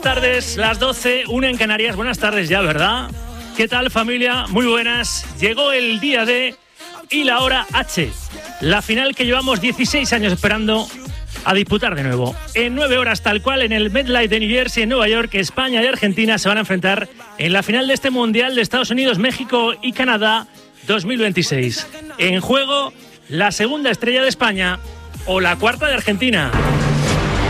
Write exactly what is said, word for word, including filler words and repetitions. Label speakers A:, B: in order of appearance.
A: Tardes, las doce, una en Canarias. Buenas tardes ya, ¿verdad? ¿Qué tal, familia? Muy buenas. Llegó el día D y la hora H. La final que llevamos dieciséis años esperando a disputar de nuevo. En nueve horas, tal cual, en el MetLife de New Jersey, en Nueva York, España y Argentina se van a enfrentar en la final de este Mundial de Estados Unidos, México y Canadá dos mil veintiséis. En juego, la segunda estrella de España o la cuarta de Argentina.